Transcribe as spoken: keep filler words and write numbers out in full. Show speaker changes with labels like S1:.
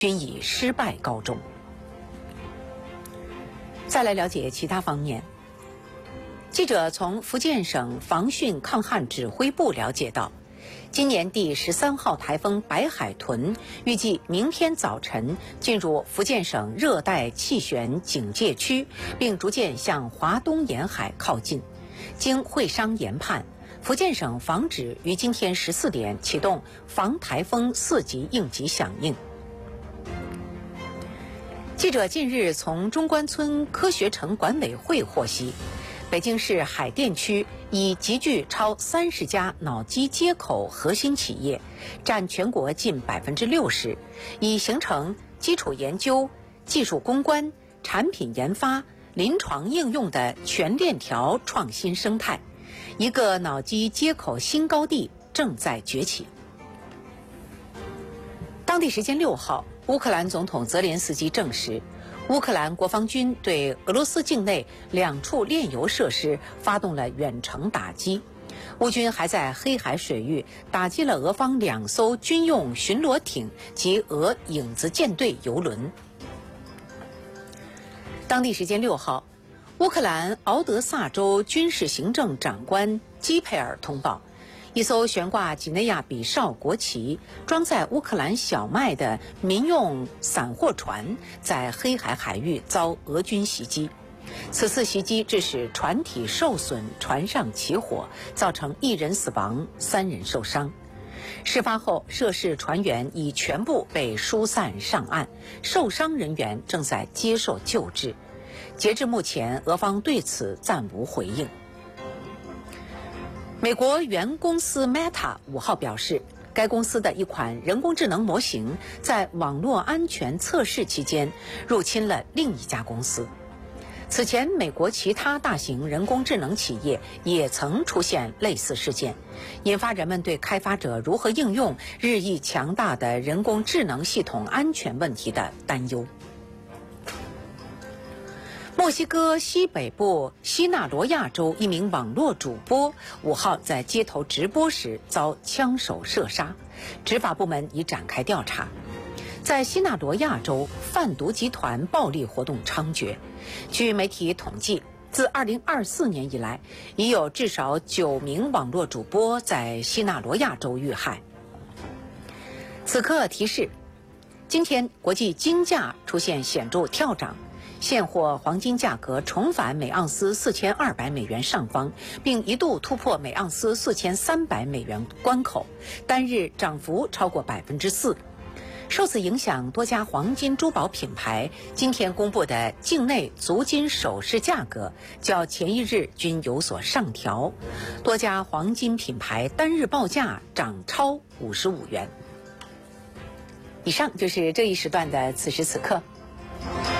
S1: 均以失败告终。再来了解其他方面。记者从福建省防汛抗旱指挥部了解到，今年第十三号台风白海豚预计明天早晨进入福建省热带气旋警戒区，并逐渐向华东沿海靠近。经会商研判，福建省防指于今天十四点启动防台风四级应急响应。记者近日从中关村科学城管委会获悉，北京市海淀区已集聚超三十家脑机接口核心企业，占全国近百分之六十，已形成基础研究、技术攻关、产品研发、临床应用的全链条创新生态。一个脑机接口新高地正在崛起。当地时间六号，乌克兰总统泽连斯基证实，乌克兰国防军对俄罗斯境内两处炼油设施发动了远程打击。乌军还在黑海水域打击了俄方两艘军用巡逻艇及俄影子舰队油轮。当地时间六号，乌克兰敖德萨州军事行政长官基佩尔通报，一艘悬挂几内亚比绍国旗、装载乌克兰小麦的民用散货船在黑海海域遭俄军袭击。此次袭击致使船体受损，船上起火，造成一人死亡，三人受伤。事发后，涉事船员已全部被疏散上岸，受伤人员正在接受救治。截至目前，俄方对此暂无回应。美国原公司 Meta 五号表示，该公司的一款人工智能模型在网络安全测试期间入侵了另一家公司。此前，美国其他大型人工智能企业也曾出现类似事件，引发人们对开发者如何应用日益强大的人工智能系统安全问题的担忧。墨西哥西北部西纳罗亚州一名网络主播五号在街头直播时遭枪手射杀，执法部门已展开调查。在西纳罗亚州，贩毒集团暴力活动猖獗。据媒体统计，自二零二四年以来，已有至少九名网络主播在西纳罗亚州遇害。此刻提示：今天国际金价出现显著跳涨。现货黄金价格重返每盎司四千二百美元上方，并一度突破每盎司四千三百美元关口，单日涨幅超过百分之四。受此影响，多家黄金珠宝品牌今天公布的境内足金首饰价格较前一日均有所上调，多家黄金品牌单日报价涨超五十五元。以上就是这一时段的此时此刻。